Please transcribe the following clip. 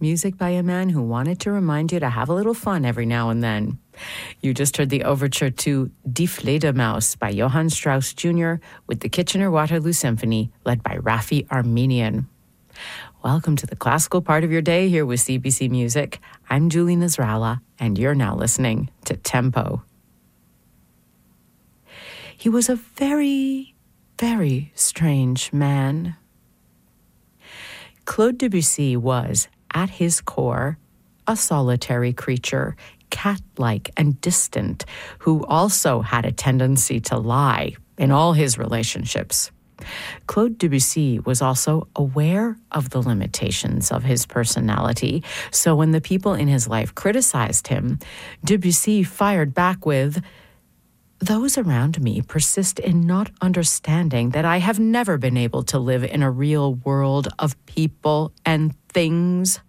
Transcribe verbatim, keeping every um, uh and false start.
music by a man who wanted to remind you to have a little fun every now and then. You just heard the overture to Die Fledermaus by Johann Strauss Junior with the Kitchener-Waterloo Symphony led by Raffi Armenian. Welcome to the classical part of your day here with C B C Music. I'm Julie Nasrallah, and you're now listening to Tempo. He was a very, very strange man. Claude Debussy was, at his core, a solitary creature, cat-like and distant, who also had a tendency to lie in all his relationships. Claude Debussy was also aware of the limitations of his personality, so when the people in his life criticized him, Debussy fired back with, "Those around me persist in not understanding that I have never been able to live in a real world of people and things.